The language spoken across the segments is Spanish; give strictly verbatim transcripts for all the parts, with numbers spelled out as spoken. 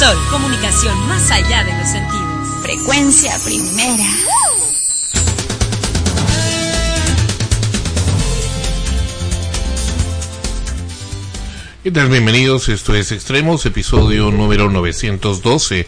Sol, comunicación más allá de los sentidos. Frecuencia Primera. ¿Qué tal? Bienvenidos, esto es Extremos, episodio número novecientos doce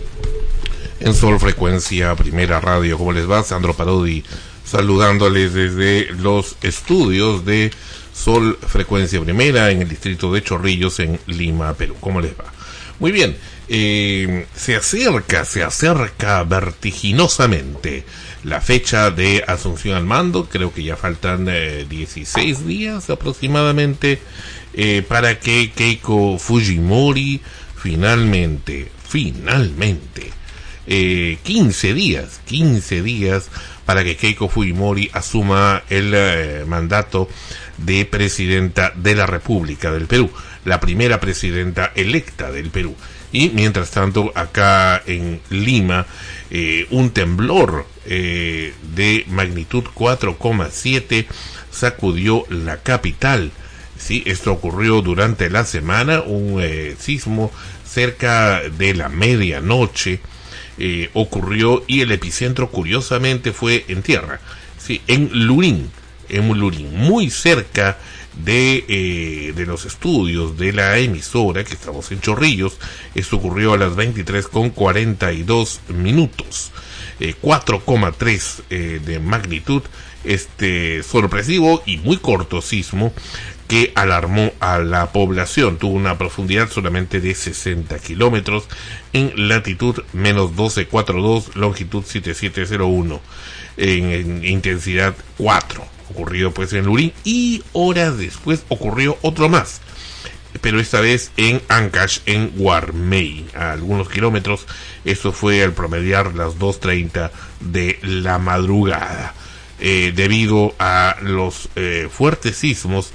en Sol Frecuencia Primera Radio. ¿Cómo les va? Sandro Parodi saludándoles desde los estudios de Sol Frecuencia Primera en el distrito de Chorrillos en Lima, Perú. ¿Cómo les va? Muy bien, eh, se acerca, se acerca vertiginosamente la fecha de asunción al mando. Creo que ya faltan eh, dieciséis días aproximadamente eh, para que Keiko Fujimori finalmente, finalmente, eh, quince días, quince días para que Keiko Fujimori asuma el eh, mandato de presidenta de la República del Perú, la primera presidenta electa del Perú. Y mientras tanto, acá en Lima, eh, un temblor eh, de magnitud cuatro coma siete sacudió la capital. Sí, esto ocurrió durante la semana, un eh, sismo cerca de la medianoche eh, ocurrió, y el epicentro curiosamente fue en tierra, sí, en Lurín, en Lurín, muy cerca de eh, de los estudios de la emisora, que estamos en Chorrillos. Esto ocurrió a las veintitrés con cuarenta y dos minutos, eh, cuatro coma tres eh, de magnitud, este sorpresivo y muy corto sismo que alarmó a la población. Tuvo una profundidad solamente de sesenta kilómetros, en latitud menos doce coma cuarenta y dos, longitud siete mil setecientos uno, en, en intensidad cuatro. Ocurrido pues en Lurín, y horas después ocurrió otro más, pero esta vez en Ancash, en Guarmey, a algunos kilómetros. Esto fue al promediar las dos treinta de la madrugada, eh, debido a los eh, fuertes sismos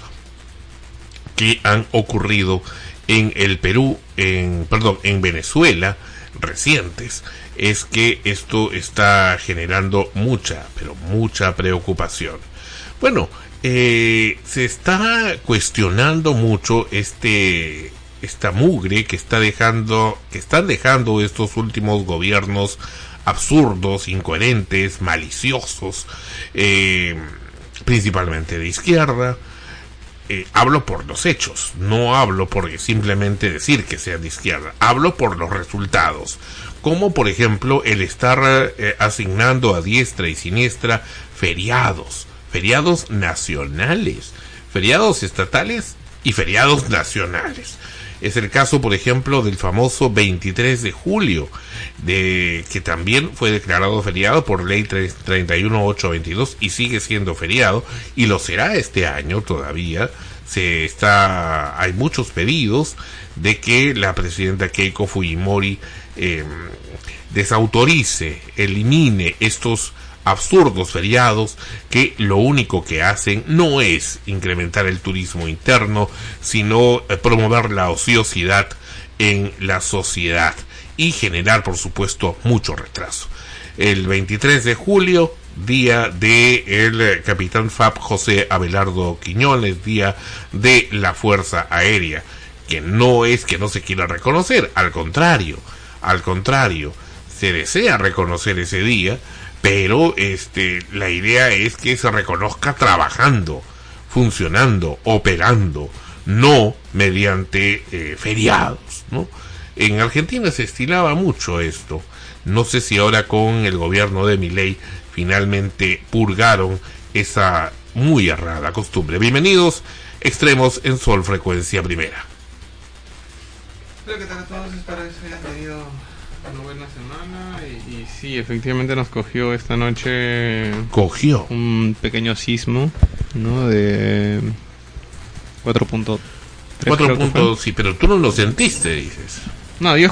que han ocurrido en el Perú, en perdón, en Venezuela, recientes. Es que esto está generando mucha, pero mucha preocupación. Bueno, eh, se está cuestionando mucho este esta mugre que está dejando, que están dejando estos últimos gobiernos absurdos, incoherentes, maliciosos, eh, principalmente de izquierda. Eh, hablo por los hechos, no hablo por simplemente decir que sean de izquierda, hablo por los resultados, como por ejemplo el estar eh, asignando a diestra y siniestra feriados, feriados nacionales, feriados estatales y feriados nacionales. Es el caso, por ejemplo, del famoso veintitrés de julio, de que también fue declarado feriado por ley treinta y uno mil ochocientos veintidós y sigue siendo feriado, y lo será este año todavía. Se está, hay muchos pedidos de que la presidenta Keiko Fujimori eh, desautorice, elimine estos absurdos feriados, que lo único que hacen no es incrementar el turismo interno, sino eh, promover la ociosidad en la sociedad y generar, por supuesto, mucho retraso. El veintitrés de julio, día de el capitán F A P José Abelardo Quiñones, día de la Fuerza Aérea, que no es que no se quiera reconocer, al contrario, al contrario, se desea reconocer ese día, pero este la idea es que se reconozca trabajando, funcionando, operando, no mediante eh, feriados, ¿no? En Argentina se estilaba mucho esto. No sé si ahora con el gobierno de Milei finalmente purgaron esa muy errada costumbre. Bienvenidos, Extremos en Sol Frecuencia Primera. Hola, ¿qué tal a todos? Espero que hayan tenido una buena semana. Y, y sí, efectivamente nos cogió esta noche. Cogió un pequeño sismo, ¿no? De cuatro punto tres. cuatro puntos, sí, pero tú no lo sentiste, dices. No, yo